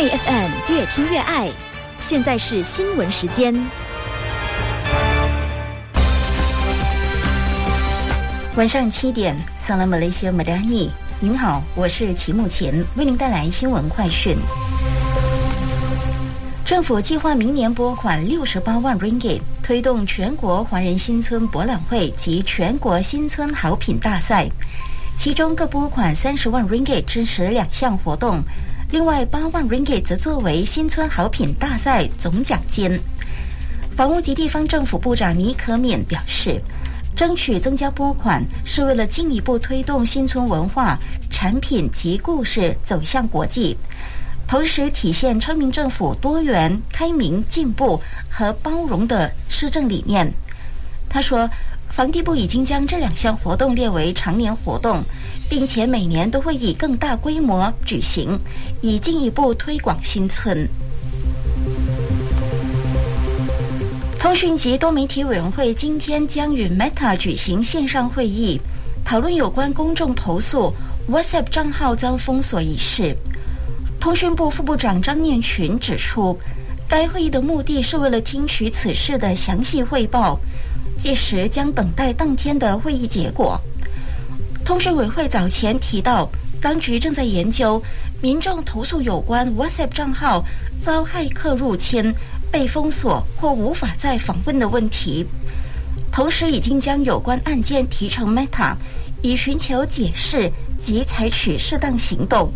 爱 FM 越听越爱，现在是新闻时间。 晚上7点，萨拉马来西亚马达尼，您好，我是齐木前，为您带来新闻快讯。政府计划明年拨款68万 ringgit 推动全国华人新村博览会及全国新村好品大赛，其中各拨款30万 ringgit 支持2项活动，另外8万 ringgit 则作为新村好品大赛总奖金。房屋及地方政府部长倪可勉表示，争取增加拨款是为了进一步推动新村文化、产品及故事走向国际，同时体现昌明政府多元、开明、进步和包容的施政理念。他说，房地部已经将这2项活动列为常年活动，并且每年都会以更大规模举行，以进一步推广新村。通讯及多媒体委员会今天将与 Meta 举行线上会议，讨论有关公众投诉 WhatsApp 账号遭封锁一事。通讯部副部长张念群指出，该会议的目的是为了听取此事的详细汇报，届时将等待当天的会议结果。通讯委会早前提到，当局正在研究民众投诉有关 WhatsApp 账号遭骇客入侵、被封锁或无法再访问的问题，同时已经将有关案件提呈 Meta， 以寻求解释及采取适当行动。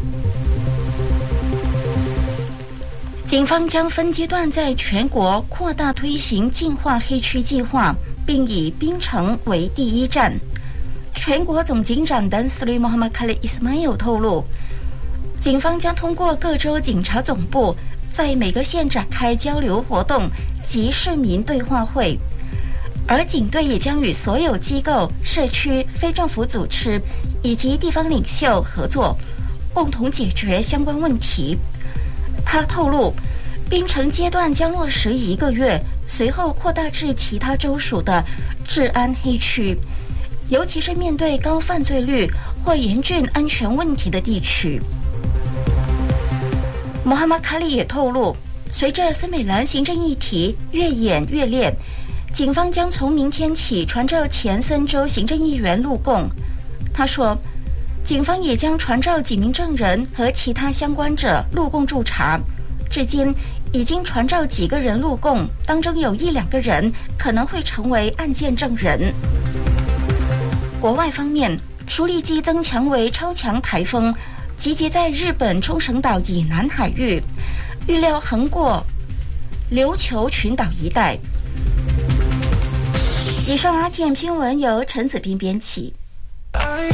警方将分阶段在全国扩大推行净化黑区计划，并以槟城为第一站。全国总警长丹斯里穆罕默卡里伊斯迈尔透露，警方将通过各州警察总部在每个县展开交流活动及市民对话会，而警队也将与所有机构、社区、非政府组织以及地方领袖合作，共同解决相关问题。他透露，槟城阶段将落实1个月，随后扩大至其他州属的治安黑区，尤其是面对高犯罪率或严峻安全问题的地区。穆罕默卡里也透露，随着森美兰行政议题越演越烈，警方将从明天起传召前森州行政议员录供。他说，警方也将传召几名证人和其他相关者录供驻查，至今已经传召几个人录供，当中有1-2个人可能会成为案件证人。国外方面，舒力基增强为超强台风，集结在日本冲绳岛以南海域，预料横过琉球群岛一带。以上 RTM 新闻由陈子斌编辑。